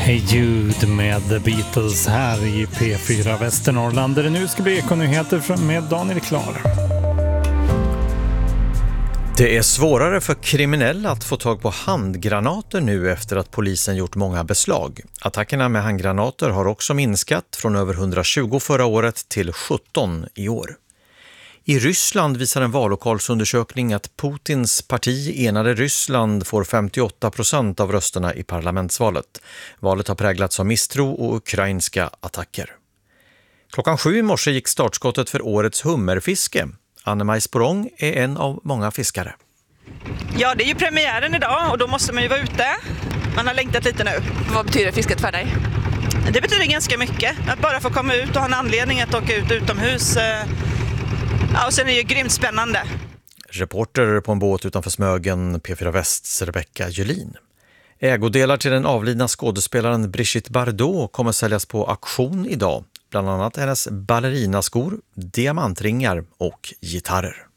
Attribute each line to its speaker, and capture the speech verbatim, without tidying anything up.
Speaker 1: Hey Jude med The Beatles här i P fyra Västernorrland där det nu ska bli ekonyheter med Daniel Klar.
Speaker 2: Det är svårare för kriminella att få tag på handgranater nu efter att polisen gjort många beslag. Attackerna med handgranater har också minskat från över hundratjugo förra året till sjutton i år. I Ryssland visar en vallokalsundersökning att Putins parti Enade Ryssland får femtioåtta procent av rösterna i parlamentsvalet. Valet har präglats av misstro och ukrainska attacker. Klockan sju i morse gick startskottet för årets hummerfiske. Anne-Maj Sporong är en av många fiskare.
Speaker 3: Ja, det är ju premiären idag och då måste man ju vara ute. Man har längtat lite nu.
Speaker 4: Vad betyder fisket för dig?
Speaker 3: Det betyder ganska mycket. Att bara få komma ut och ha en anledning att åka ut utomhus. Ja, och sen är det ju grymt spännande.
Speaker 2: Reporter på en båt utanför Smögen, P fyra Västs Rebecca Julin. Ägodelar till den avlidna skådespelaren Brigitte Bardot kommer säljas på auktion idag. Bland annat hennes ballerinaskor, diamantringar och gitarrer.